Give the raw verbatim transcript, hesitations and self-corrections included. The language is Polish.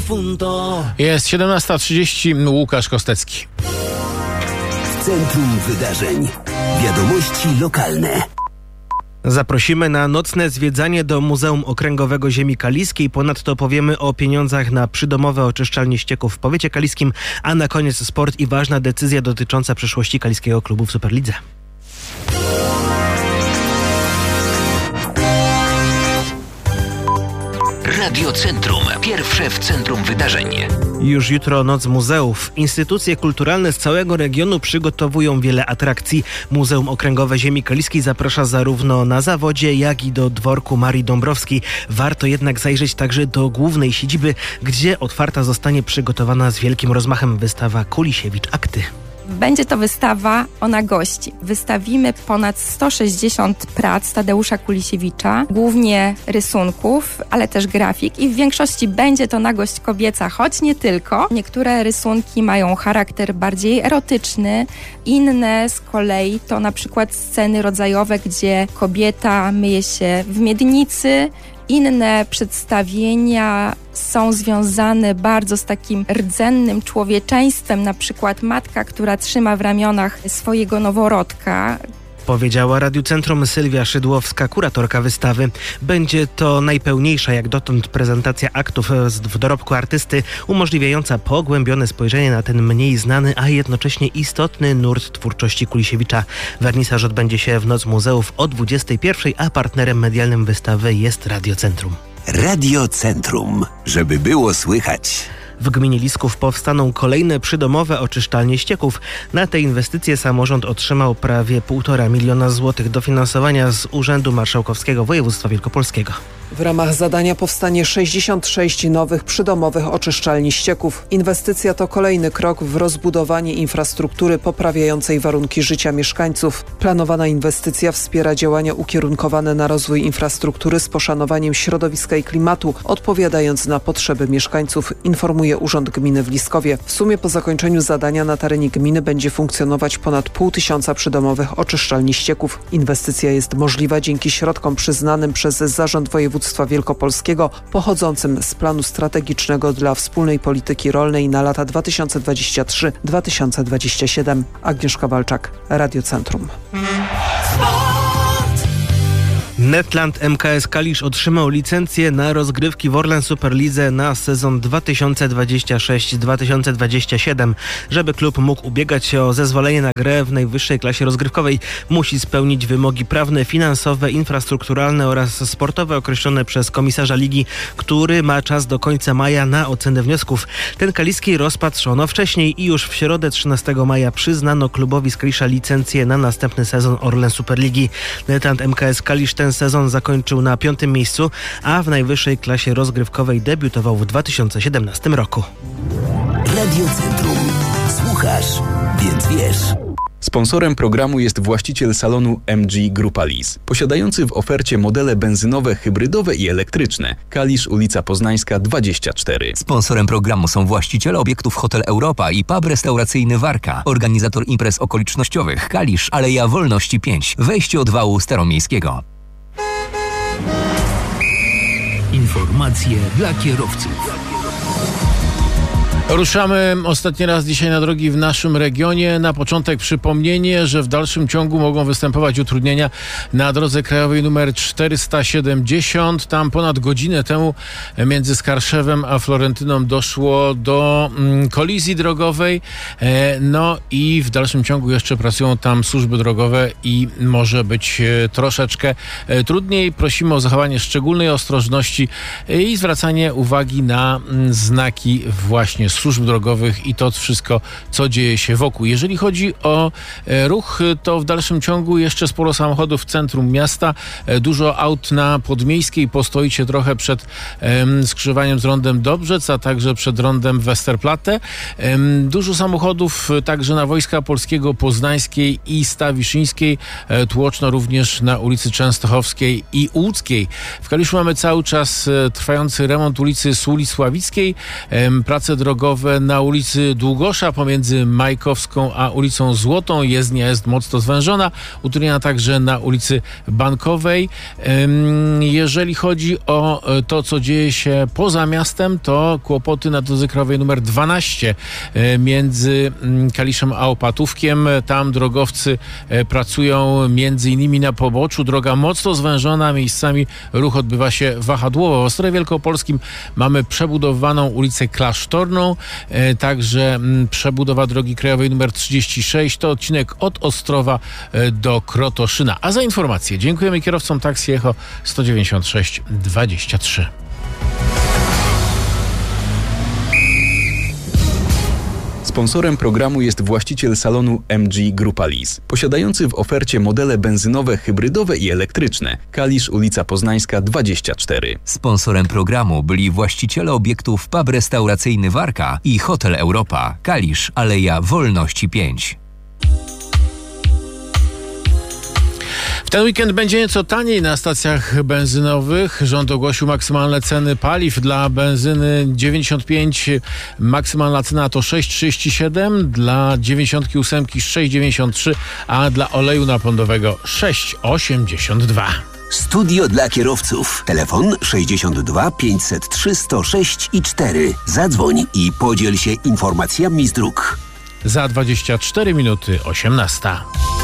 difunto. Jest siedemnasta trzydzieści, Łukasz Kostecki. W centrum wydarzeń. Wiadomości lokalne. Zaprosimy na nocne zwiedzanie do Muzeum Okręgowego Ziemi Kaliskiej. Ponadto powiemy o pieniądzach na przydomowe oczyszczalnie ścieków w powiecie kaliskim, a na koniec sport i ważna decyzja dotycząca przyszłości kaliskiego klubu w Superlidze. Radio Centrum. Pierwsze w centrum wydarzeń. Już jutro Noc Muzeów. Instytucje kulturalne z całego regionu przygotowują wiele atrakcji. Muzeum Okręgowe Ziemi Kaliskiej zaprasza zarówno na zawodzie, jak i do dworku Marii Dąbrowskiej. Warto jednak zajrzeć także do głównej siedziby, gdzie otwarta zostanie przygotowana z wielkim rozmachem wystawa Kulisiewicz Akty. Będzie to wystawa, ona gości. Wystawimy ponad sto sześćdziesiąt prac Tadeusza Kulisiewicza, głównie rysunków, ale też grafik i w większości będzie to nagość kobieca, choć nie tylko. Niektóre rysunki mają charakter bardziej erotyczny, inne z kolei to na przykład sceny rodzajowe, gdzie kobieta myje się w miednicy. Inne przedstawienia są związane bardzo z takim rdzennym człowieczeństwem, na przykład matka, która trzyma w ramionach swojego noworodka. Powiedziała Radiu Centrum Sylwia Szydłowska, kuratorka wystawy. Będzie to najpełniejsza jak dotąd prezentacja aktów w dorobku artysty, umożliwiająca pogłębione spojrzenie na ten mniej znany, a jednocześnie istotny nurt twórczości Kulisiewicza. Wernisaż odbędzie się w Noc Muzeów o dwudziestej pierwszej, a partnerem medialnym wystawy jest Radio Centrum. Radio Centrum, żeby było słychać. W gminie Lisków powstaną kolejne przydomowe oczyszczalnie ścieków. Na te inwestycje samorząd otrzymał prawie półtora miliona złotych dofinansowania z Urzędu Marszałkowskiego Województwa Wielkopolskiego. W ramach zadania powstanie sześćdziesiąt sześć nowych przydomowych oczyszczalni ścieków. Inwestycja to kolejny krok w rozbudowanie infrastruktury poprawiającej warunki życia mieszkańców. Planowana inwestycja wspiera działania ukierunkowane na rozwój infrastruktury z poszanowaniem środowiska i klimatu, odpowiadając na potrzeby mieszkańców, informuje Urząd Gminy w Liskowie. W sumie po zakończeniu zadania na terenie gminy będzie funkcjonować ponad pół tysiąca przydomowych oczyszczalni ścieków. Inwestycja jest możliwa dzięki środkom przyznanym przez Zarząd Województwa Wielkopolskiego pochodzącym z planu strategicznego dla wspólnej polityki rolnej na lata dwa tysiące dwudziesty trzeci do dwa tysiące dwudziestego siódmego. Agnieszka Walczak, Radio Centrum. Netland M K S Kalisz otrzymał licencję na rozgrywki w Orlen Superlidze na sezon dwa tysiące dwudziesty szósty do dwa tysiące dwudziestego siódmego. Żeby klub mógł ubiegać się o zezwolenie na grę w najwyższej klasie rozgrywkowej, musi spełnić wymogi prawne, finansowe, infrastrukturalne oraz sportowe określone przez komisarza ligi, który ma czas do końca maja na ocenę wniosków. Ten kaliski rozpatrzono wcześniej i już w środę trzynastego maja przyznano klubowi z Kalisza licencję na następny sezon Orlen Superligi. Netland M K S Kalisz ten sezon zakończył na piątym miejscu, a w najwyższej klasie rozgrywkowej debiutował w dwa tysiące siedemnastym roku. Radio Centrum. Słuchasz, więc wiesz. Sponsorem programu jest właściciel salonu M G Grupa Lease, posiadający w ofercie modele benzynowe, hybrydowe i elektryczne. Kalisz, ulica Poznańska dwadzieścia cztery. Sponsorem programu są właściciele obiektów Hotel Europa i pub restauracyjny Warka. Organizator imprez okolicznościowych Kalisz, Aleja Wolności pięć. Wejście od wału Staromiejskiego. Informacje dla kierowców. Ruszamy ostatni raz dzisiaj na drogi w naszym regionie. Na początek przypomnienie, że w dalszym ciągu mogą występować utrudnienia na drodze krajowej numer czterysta siedemdziesiąt. Tam ponad godzinę temu między Skarszewem a Florentyną doszło do mm, kolizji drogowej. E, no i w dalszym ciągu jeszcze pracują tam służby drogowe i może być e, troszeczkę e, trudniej. Prosimy o zachowanie szczególnej ostrożności e, i zwracanie uwagi na m, znaki właśnie służb drogowych i to wszystko, co dzieje się wokół. Jeżeli chodzi o e, ruch, to w dalszym ciągu jeszcze sporo samochodów w centrum miasta. E, dużo aut na Podmiejskiej. Postoicie trochę przed e, skrzyżowaniem z rondem Dobrzec, a także przed rondem Westerplatte. E, dużo samochodów także na Wojska Polskiego, Poznańskiej i Stawiszyńskiej. E, tłoczno również na ulicy Częstochowskiej i Łódzkiej. W Kaliszu mamy cały czas e, trwający remont ulicy Suli Sławickiej. E, prace drogowe drogowe na ulicy Długosza pomiędzy Majkowską a ulicą Złotą. Jezdnia jest mocno zwężona. Utrudnienia także na ulicy Bankowej. Jeżeli chodzi o to, co dzieje się poza miastem, to kłopoty na drodze krajowej numer dwanaście między Kaliszem a Opatówkiem. Tam drogowcy pracują między innymi na poboczu. Droga mocno zwężona, miejscami ruch odbywa się wahadłowo. W Ostrowie Wielkopolskim mamy przebudowaną ulicę Klasztorną, także przebudowa drogi krajowej numer trzydzieści sześć to odcinek od Ostrowa do Krotoszyna. A za informacje dziękujemy kierowcom Taxi Echo sto dziewięćdziesiąt sześć dwadzieścia trzy. Sponsorem programu jest właściciel salonu M G Grupa Lease, posiadający w ofercie modele benzynowe, hybrydowe i elektryczne. Kalisz, ulica Poznańska dwadzieścia cztery. Sponsorem programu byli właściciele obiektów pub restauracyjny Warka i Hotel Europa. Kalisz, Aleja Wolności pięć. W ten weekend będzie nieco taniej na stacjach benzynowych. Rząd ogłosił maksymalne ceny paliw. Dla benzyny dziewięćdziesiąt pięć maksymalna cena to sześć trzydzieści siedem, dla dziewięćdziesiąt osiem sześć dziewięćdziesiąt trzy, a dla oleju napędowego sześć osiemdziesiąt dwa. Studio dla kierowców. Telefon sześćdziesiąt dwa pięćset trzy sto sześć i cztery. Zadzwoń i podziel się informacjami z dróg. Za dwadzieścia cztery minuty osiemnasta.